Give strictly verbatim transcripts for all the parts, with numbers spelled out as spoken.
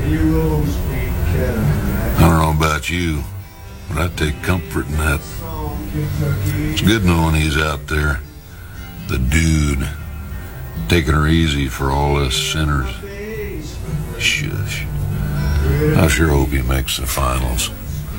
I don't know about you, but I take comfort in that. It's good knowing he's out there, the dude, taking her easy for all us sinners. Shush. I sure hope he makes the finals.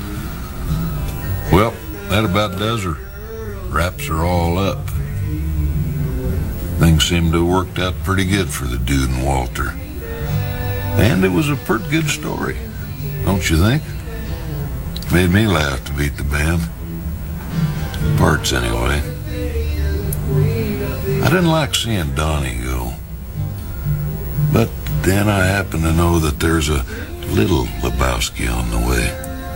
Well, that about does her. Wraps her all up. Things seem to have worked out pretty good for the dude and Walter. And it was a pretty good story, don't you think? Made me laugh to beat the band. Parts, anyway. I didn't like seeing Donnie go. But then I happen to know that there's a little Lebowski on the way.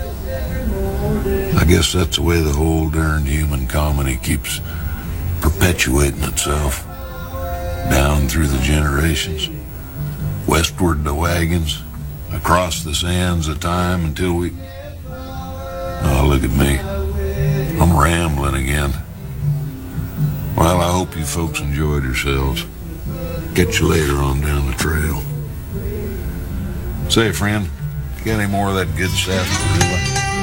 I guess that's the way the whole darn human comedy keeps perpetuating itself. Down through the generations. Westward the wagons. Across the sands of time until we... Oh, look at me. I'm rambling again. Well, I hope you folks enjoyed yourselves. Catch you later on down the trail. Say, friend, got any more of that good sarsaparilla?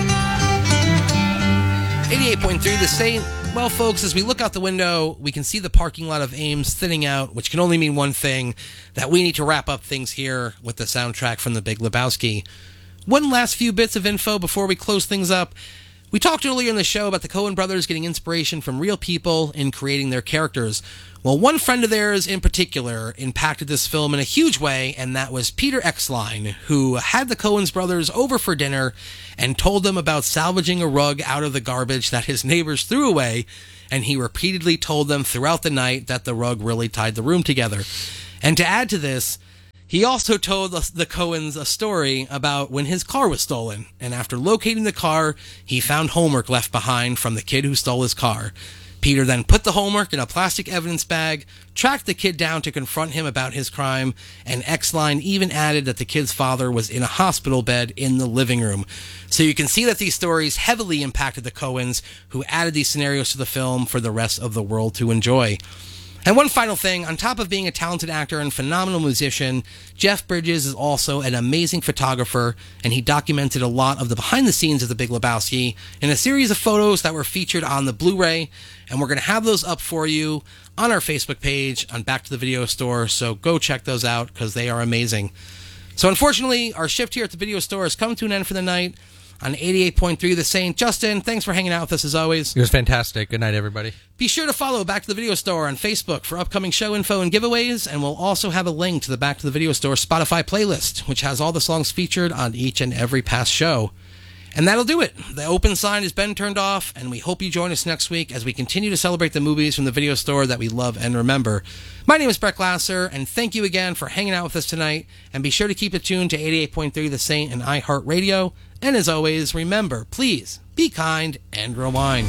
eighty-eight point three The Saint. Well, folks, as we look out the window, we can see the parking lot of Ames thinning out, which can only mean one thing, that we need to wrap up things here with the soundtrack from The Big Lebowski. One last few bits of info before we close things up. We talked earlier in the show about the Coen brothers getting inspiration from real people in creating their characters. Well, one friend of theirs in particular impacted this film in a huge way, and that was Peter Exline, who had the Coen brothers over for dinner and told them about salvaging a rug out of the garbage that his neighbors threw away, and he repeatedly told them throughout the night that the rug really tied the room together. And to add to this, he also told the Coens a story about when his car was stolen, and after locating the car, he found homework left behind from the kid who stole his car. Peter then put the homework in a plastic evidence bag, tracked the kid down to confront him about his crime, and Exline even added that the kid's father was in a hospital bed in the living room. So you can see that these stories heavily impacted the Coens, who added these scenarios to the film for the rest of the world to enjoy. And one final thing, on top of being a talented actor and phenomenal musician, Jeff Bridges is also an amazing photographer, and he documented a lot of the behind the scenes of The Big Lebowski in a series of photos that were featured on the Blu-ray, and we're going to have those up for you on our Facebook page on Back to the Video Store, so go check those out because they are amazing. So unfortunately, our shift here at the video store has come to an end for the night. On eighty-eight point three The Saint. Justin, thanks for hanging out with us as always. It was fantastic. Good night, everybody. Be sure to follow Back to the Video Store on Facebook for upcoming show info and giveaways, and we'll also have a link to the Back to the Video Store Spotify playlist, which has all the songs featured on each and every past show. And that'll do it. The open sign has been turned off, and we hope you join us next week as we continue to celebrate the movies from the video store that we love and remember. My name is Brett Glasser, and thank you again for hanging out with us tonight, and be sure to keep it tuned to eighty-eight point three The Saint and iHeartRadio. And as always, remember, please be kind and rewind.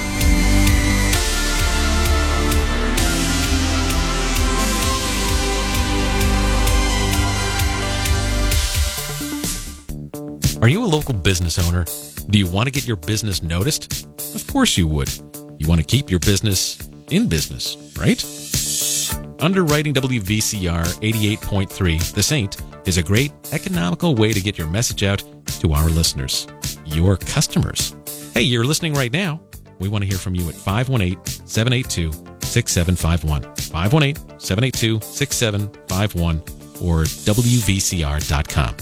Are you a local business owner? Do you want to get your business noticed? Of course you would. You want to keep your business in business, right? Underwriting W V C R eighty-eight point three The Saint is a great economical way to get your message out to our listeners, your customers. Hey, you're listening right now. We want to hear from you at five one eight, seven eight two, six seven five one, five one eight, seven eight two, six seven five one, or W V C R dot com.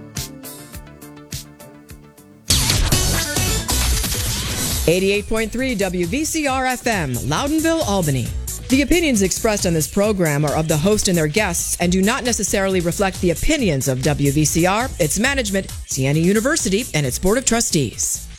eighty-eight point three W V C R F M, Loudonville, Albany. The opinions expressed on this program are of the host and their guests and do not necessarily reflect the opinions of W V C R, its management, Siena University, and its Board of Trustees.